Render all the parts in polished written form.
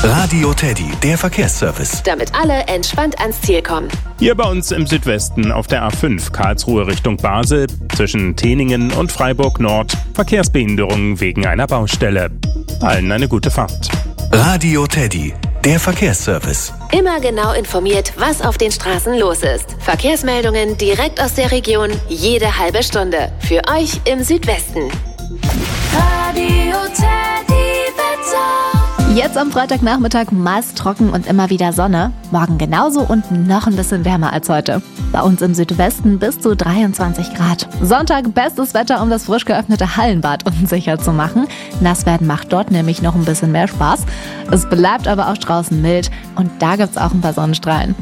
Radio Teddy, der Verkehrsservice. Damit alle entspannt ans Ziel kommen. Hier bei uns im Südwesten auf der A5 Karlsruhe Richtung Basel zwischen Teningen und Freiburg Nord Verkehrsbehinderungen wegen einer Baustelle. Allen eine gute Fahrt. Radio Teddy, der Verkehrsservice. Immer genau informiert, was auf den Straßen los ist. Verkehrsmeldungen direkt aus der Region, jede halbe Stunde. Für euch im Südwesten. Radio Teddy Wetter. Jetzt am Freitagnachmittag meist trocken und immer wieder Sonne. Morgen genauso und noch ein bisschen wärmer als heute. Bei uns im Südwesten bis zu 23 Grad. Sonntag bestes Wetter, um das frisch geöffnete Hallenbad unsicher zu machen. Nass werden macht dort nämlich noch ein bisschen mehr Spaß. Es bleibt aber auch draußen mild und da gibt's auch ein paar Sonnenstrahlen.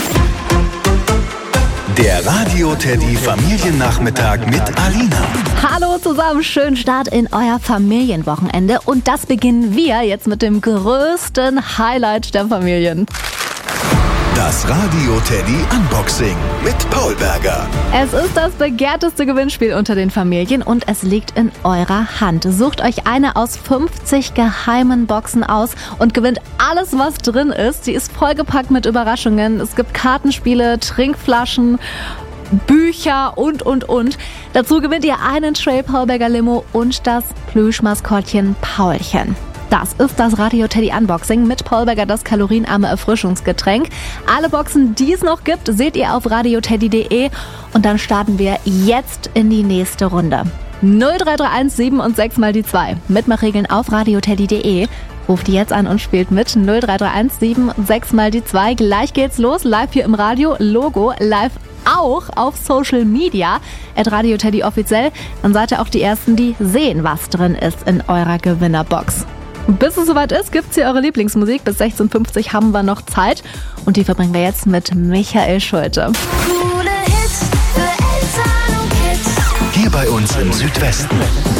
Der Radio Teddy Familiennachmittag mit Alina. Hallo zusammen, schönen Start in euer Familienwochenende und das beginnen wir jetzt mit dem größten Highlight der Familien. Das Radio Teddy Unboxing mit Paul Berger. Es ist das begehrteste Gewinnspiel unter den Familien und es liegt in eurer Hand. Sucht euch eine aus 50 geheimen Boxen aus und gewinnt alles, was drin ist. Die ist vollgepackt mit Überraschungen. Es gibt Kartenspiele, Trinkflaschen, Bücher und. Dazu gewinnt ihr einen Stray Paul Berger Limo und das Plüschmaskottchen Paulchen. Das ist das Radio Teddy Unboxing mit Paul Berger, das kalorienarme Erfrischungsgetränk. Alle Boxen, die es noch gibt, seht ihr auf radioteddy.de und dann starten wir jetzt in die nächste Runde. 0331 7 und 6 mal die 2. Mitmachregeln auf radioteddy.de. Ruft jetzt an und spielt mit 0331 7 und 6 mal die 2. Gleich geht's los, live hier im Radio, Logo live auch auf Social Media, @Radio Teddy offiziell. Dann seid ihr auch die Ersten, die sehen, was drin ist in eurer Gewinnerbox. Bis es soweit ist, gibt's hier eure Lieblingsmusik. Bis 16:50 haben wir noch Zeit. Und die verbringen wir jetzt mit Michael Schulte. Coole Hits für Eltern und Kids. Hier bei uns im Südwesten.